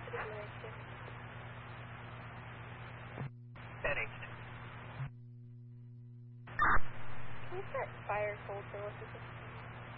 Finished. Can you start fire cold for 156?